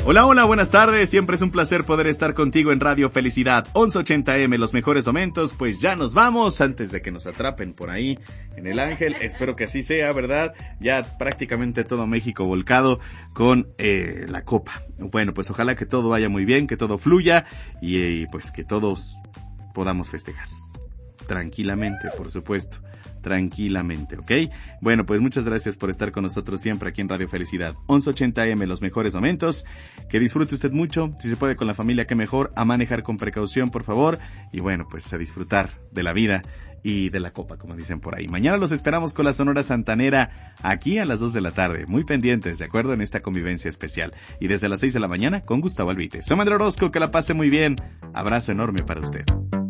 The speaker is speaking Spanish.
Hola, hola, buenas tardes. Siempre es un placer poder estar contigo en Radio Felicidad 1180M, los mejores momentos. Pues ya nos vamos antes de que nos atrapen por ahí en el Ángel. Espero que así sea, ¿verdad? Ya prácticamente todo México volcado con la copa. Bueno, pues ojalá que todo vaya muy bien, que todo fluya y pues que todos podamos festejar. Tranquilamente, por supuesto. Tranquilamente, ¿ok? Bueno, pues muchas gracias por estar con nosotros siempre aquí en Radio Felicidad 1180M, los mejores momentos. Que disfrute usted mucho, si se puede con la familia, que mejor, a manejar con precaución, por favor. Y bueno, pues a disfrutar de la vida y de la copa, como dicen por ahí. Mañana los esperamos con la Sonora Santanera aquí a las 2 de la tarde. Muy pendientes, ¿de acuerdo? En esta convivencia especial. Y desde las 6 de la mañana con Gustavo Albite. Soy Manuel Orozco, que la pase muy bien. Abrazo enorme para usted.